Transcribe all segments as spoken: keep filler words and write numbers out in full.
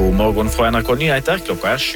God morgen fra N R K Nyheter, klokka er sju.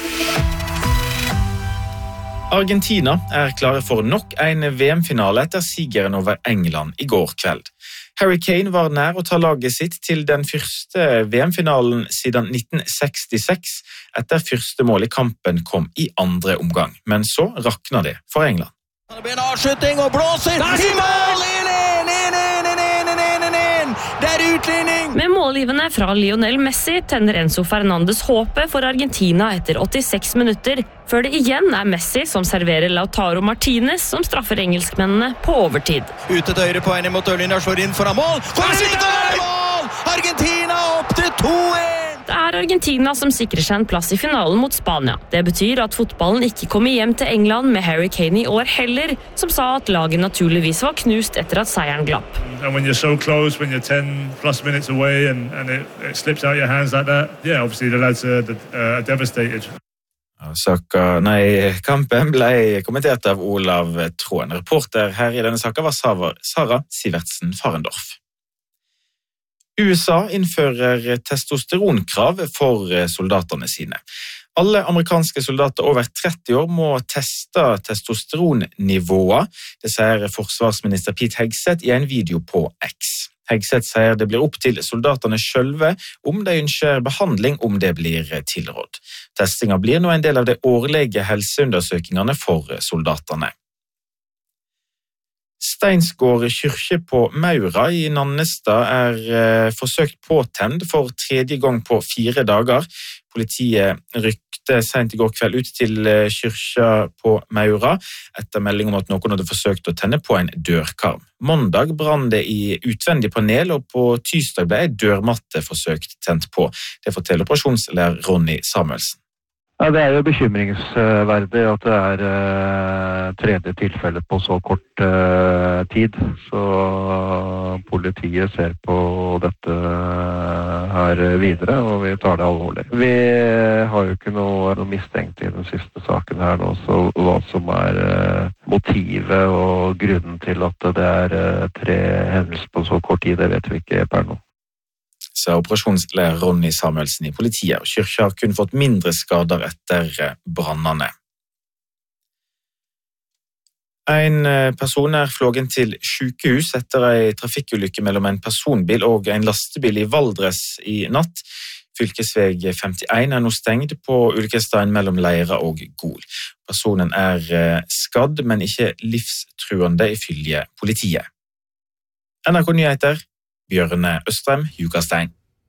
Argentina er klare for nok en V M-finale etter sigeren over England i går kveld. Harry Kane var nær å ta laget sitt til den første V M-finalen siden nitten sekstiseks, etter første mål i kampen kom i andre omgang. Men så rakna det for England. Det blir en avskyting og blåser i mål! inn, inn, inn, inn, inn, inn, inn, inn, inn. Det er utligning! Med målgivende fra Lionel Messi tenner Enzo Fernandes håpet for Argentina etter åttiseks minutter, før det igjen er Messi som serverer Lautaro Martinez som straffer engelskmennene på overtid. Ute til høyre på en imot Ørlina, slår inn foran mål. Kommer sikker i mål! Argentina opp til to en! Det er Argentina som sikrer seg en plass i finalen mot Spania. Det betyr at fotballen ikke kommer hjem til England med Harry Kane i år heller, som sa at laget naturligvis var knust etter at seieren glapp. And when you're so close, when you're ten plus minutes away and, and it, it slips out your hands like that, yeah, obviously the lads are, uh, are devastated. Saka, nei, kampen ble kommentert av Olav Tråen. Reporter her i denne saken var Sara Sivertsen Farendorf. U S A innfører testosteronkrav for soldaterne sine. Alle amerikanske soldater over tretti år må teste testosteronnivået, det sier forsvarsminister Pete Hegseth i en video på X. Hegseth sier det blir opp til soldaterne sjølve om de ønsker behandling om det blir tilrådd. Testinga blir nå en del av de årlige helseundersøkingene for soldaterne. Steinsgård kyrkje på Maura i Nannestad er eh, forsøkt påtent for tredje gang på fire dager. Politiet rykte sent i går kveld ut til kyrkja på Maura etter melding om at noen hadde forsøkt å tenne på en dørkarm. Mandag brann det i utvendig panel, og på tirsdag ble en dørmatte forsøkt tent på. Det forteller operasjonslærer Ronny Samuelsen. Ja, det er jo bekymringsverdig at det er uh, tredje tilfelle på så kort uh, tid. Så politiet ser på dette her videre, og vi tar det alvorlig. Vi har jo ikke noe, noe mistenkt i den siste saken her nå, så hva som er uh, motivet og grunnen til at det er uh, tre hendelser på så kort tid, det vet vi ikke per nå. Sa operasjonslærer Ronny Samuelsen i politiet. Kyrkja har kun fått mindre skader etter brannene. En person er flågen til sykehus etter en trafikkulykke mellom en personbil og en lastebil i Valdres i natt. Fylkesveg femtien er nå stengt på ulykkessteinen mellom Leira og Gol. Personen er skadd, men ikke livstruende ifølge politiet. N R K Nyheter, Bjørne Østrem, Jukastein.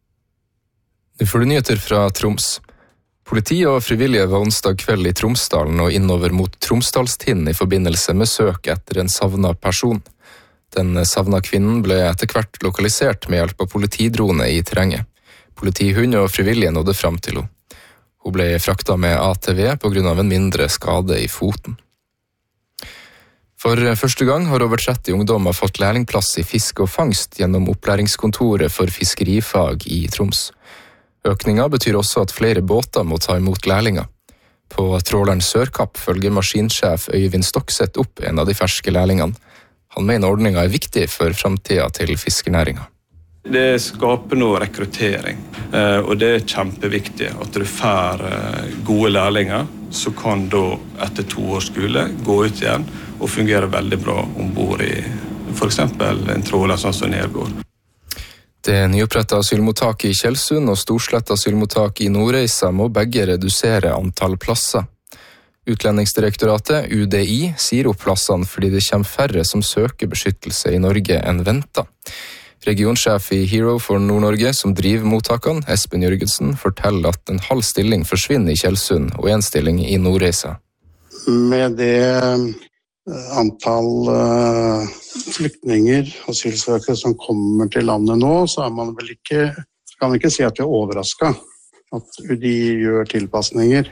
Nu får du nyheter fra Troms. Politi og frivillige var onsdag kveld i Tromsdalen og innover mot Tromsdalstind i forbindelse med søk etter en savnet person. Den savnet kvinnen ble etter hvert lokalisert med hjelp av politidrone i terrenget. Politihund og frivillige nådde frem til henne. Hun ble fraktet med A T V på grunn av en mindre skade i foten. For første gang har over tretti ungdommer fått lærlingplass i fiske og fangst gjennom opplæringskontoret for fiskerifag i Troms. Økninga betyr også at flere båter må ta imot lærlinger. På tråleren Sørkapp følger maskinsjef Øyvind Stokseth opp en av de ferske lærlingene. Han mener ordninga er viktig for framtida til fiskernæringa. Det skaper noe rekruttering, og det er kjempeviktig at du får gode lærlinger, så kan da etter to års skole gå ut igjen og fungere veldig bra ombord i for eksempel en tråler sånn som Nergård. Det nyopprettet asylmottaket i Tjeldsund og Storslett asylmottak i Nordreisa må begge redusere antall plasser. Utlendingsdirektoratet, U D I, sier opp plassene fordi det kommer færre som søker beskyttelse i Norge enn ventet. Regionsjef i Hero for Nord-Norge som driver mottakene, Espen Jørgensen, forteller at en halv stilling forsvinner i Tjeldsund og en stilling i Nordreisa. Med det antall uh, flyktninger, asylsøkere som kommer til landet nå, så er man vel ikke, kan man ikke si at vi er overrasket at U D I gjør tilpasninger.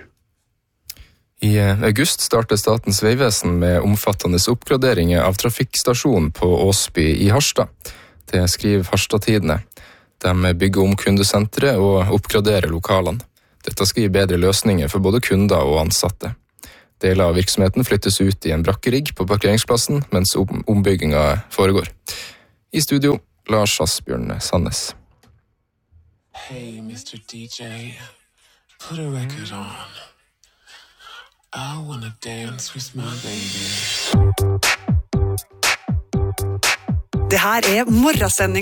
I august startet Statens vegvesen med omfattende oppgraderinger av trafikkstasjonen på Åsby i Harstad. Det skriver Harstad-tidene. De bygger om kundesenteret og oppgraderer lokalene. Dette skal gi bedre løsninger for både kunder og ansatte. Deler av virksomheten flyttes ut i en brakkerigg på parkeringsplassen, mens ombygginga foregår. I studio, Lars Asbjørn Sandnes. Hey, mister D J, put a record on. I wanna dance with my baby. Det her er morgensending